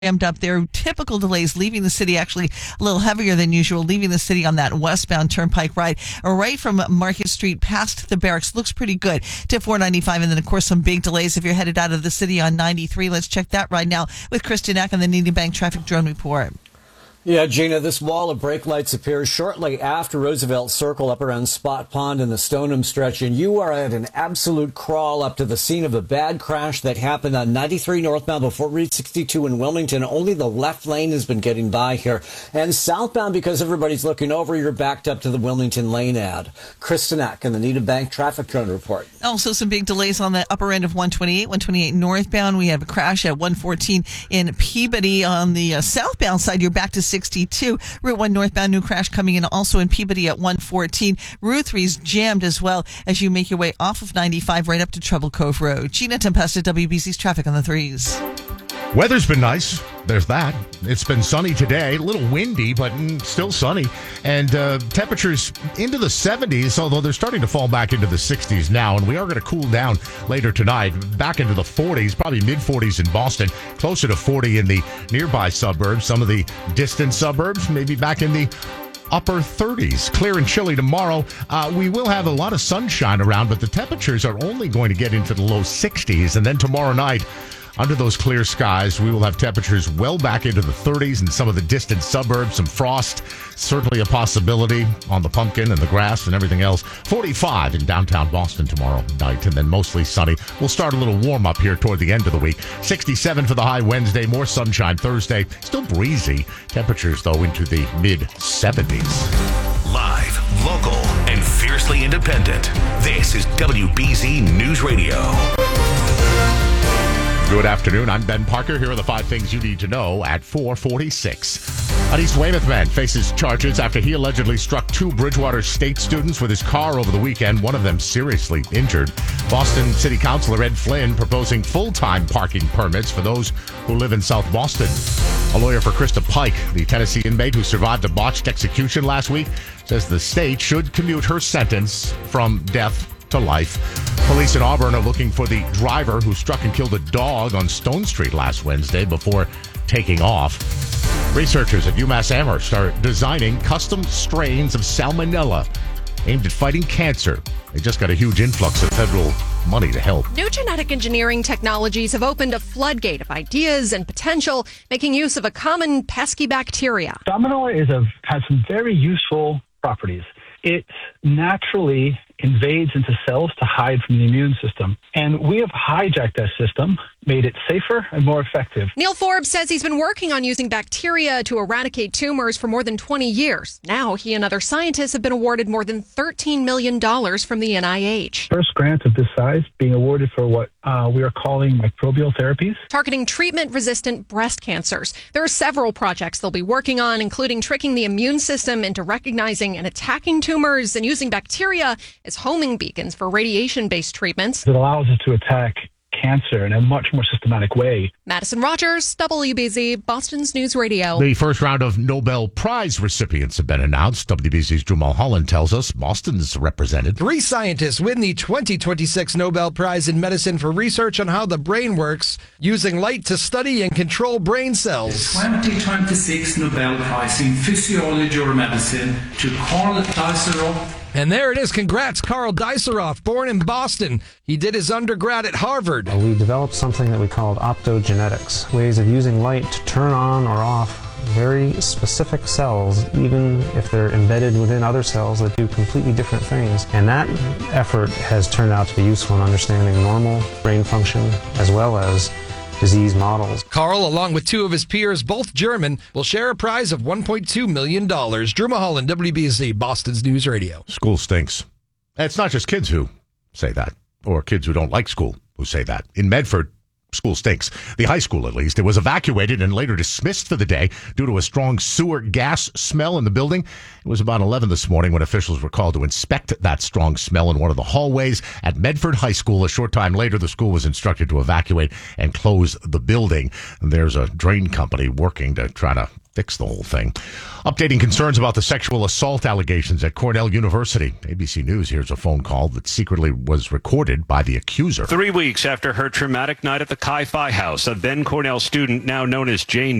jammed up there. Typical delays leaving the city, actually a little heavier than usual, leaving the city on that westbound turnpike ride right from Market Street past the barracks. Looks pretty good to 495. And then, of course, some big delays if you're headed out of the city on 93. Let's check that right now with Kristen Eck on the Needham Bank Traffic Drone Report. Yeah, Gina, this wall of brake lights appears shortly after Roosevelt Circle up around Spot Pond and the Stoneham stretch, and you are at an absolute crawl up to the scene of a bad crash that happened on 93 northbound before Route 62 in Wilmington. Only the left lane has been getting by here. And southbound, because everybody's looking over, you're backed up to the Wilmington Lane ad. Kristen Eck in the Needham Bank Traffic Drone Report. Also some big delays on the upper end of 128 northbound. We have a crash at 114 in Peabody. On the southbound side, you're back to 62. Route 1 northbound, new crash coming in also in Peabody at 114. Route 3's jammed as well as you make your way off of 95 right up to Treble Cove Road. Gina Tempesta, WBC's Traffic on the 3s. Weather's been nice. There's that. It's been sunny today. A little windy, but still sunny. And temperatures into the 70s, although they're starting to fall back into the 60s now. And we are going to cool down later tonight, back into the 40s, probably mid-40s in Boston, closer to 40 in the nearby suburbs. Some of the distant suburbs, maybe back in the upper 30s. Clear and chilly tomorrow. We will have a lot of sunshine around, but the temperatures are only going to get into the low 60s. And then tomorrow night, under those clear skies, we will have temperatures well back into the 30s in some of the distant suburbs. Some frost, certainly a possibility on the pumpkin and the grass and everything else. 45 in downtown Boston tomorrow night, and then mostly sunny. We'll start a little warm up here toward the end of the week. 67 for the high Wednesday, more sunshine Thursday. Still breezy. Temperatures, though, into the mid-70s. Live, local, and fiercely independent. This is WBZ News Radio. Good afternoon. I'm Ben Parker. Here are the 5 things you need to know at 4:46. An East Weymouth man faces charges after he allegedly struck 2 Bridgewater State students with his car over the weekend, one of them seriously injured. Boston City Councilor Ed Flynn proposing full-time parking permits for those who live in South Boston. A lawyer for Krista Pike, the Tennessee inmate who survived a botched execution last week, says the state should commute her sentence from death to life. Police in Auburn are looking for the driver who struck and killed a dog on Stone Street last Wednesday before taking off. Researchers at UMass Amherst are designing custom strains of salmonella aimed at fighting cancer. They just got a huge influx of federal money to help. New genetic engineering technologies have opened a floodgate of ideas and potential, making use of a common pesky bacteria. Salmonella has some very useful properties. It naturally invades into cells to hide from the immune system. And we have hijacked that system, made it safer and more effective. Neil Forbes says he's been working on using bacteria to eradicate tumors for more than 20 years. Now he and other scientists have been awarded more than $13 million from the NIH. First grant of this size being awarded for what we are calling microbial therapies. Targeting treatment-resistant breast cancers. There are several projects they'll be working on, including tricking the immune system into recognizing and attacking tumors and using bacteria as homing beacons for radiation-based treatments. It allows us to attack cancer in a much more systematic way. Madison Rogers, WBZ, Boston's News Radio. The first round of Nobel Prize recipients have been announced. WBZ's Drew Mulholland tells us Boston's represented. 3 scientists win the 2026 Nobel Prize in Medicine for research on how the brain works, using light to study and control brain cells. 2026 Nobel Prize in Physiology or Medicine to Karl Diceroff. And there it is. Congrats, Karl Diceroff, born in Boston. He did his undergrad at Harvard. We developed something that we called optogenetics, ways of using light to turn on or off very specific cells, even if they're embedded within other cells that do completely different things. And that effort has turned out to be useful in understanding normal brain function as well as disease models. Karl, along with 2 of his peers, both German, will share a prize of $1.2 million. Drew Mulholland, WBZ, Boston's News Radio. School stinks. And it's not just kids who say that, or kids who don't like school who say that. In Medford, school stinks. The high school, at least. It was evacuated and later dismissed for the day due to a strong sewer gas smell in the building. It was about 11 this morning when officials were called to inspect that strong smell in one of the hallways at Medford High School. A short time later, the school was instructed to evacuate and close the building. There's a drain company working to try to fix the whole thing. Updating concerns about the sexual assault allegations at Cornell University. ABC News here's a phone call that secretly was recorded by the accuser. 3 weeks after her traumatic night at the Chi Phi house, a then Cornell student, now known as Jane